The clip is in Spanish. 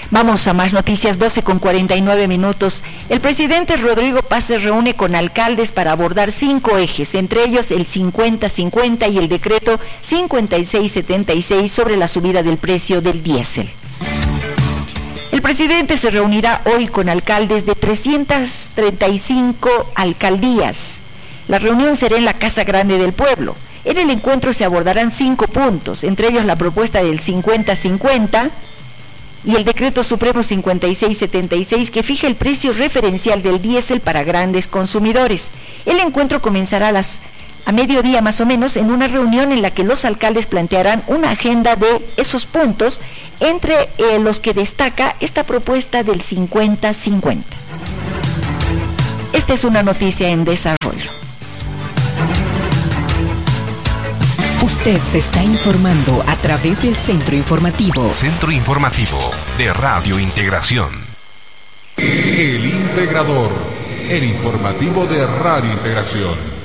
Vamos a más noticias, 12:49. El presidente Rodrigo Paz se reúne con alcaldes para abordar 5 ejes, entre ellos el 50-50 y el decreto 5676 sobre la subida del precio del diésel. El presidente se reunirá hoy con alcaldes de 335 alcaldías. La reunión será en la Casa Grande del Pueblo. En el encuentro se abordarán 5 puntos, entre ellos la propuesta del 50-50 y el decreto supremo 5676 que fija el precio referencial del diésel para grandes consumidores. El encuentro comenzará a mediodía más o menos en una reunión en la que los alcaldes plantearán una agenda de esos puntos, entre los que destaca esta propuesta del 50-50. Esta es una noticia en desarrollo. Usted se está informando a través del Centro Informativo. Centro Informativo de Radio Integración. El Integrador, el informativo de Radio Integración.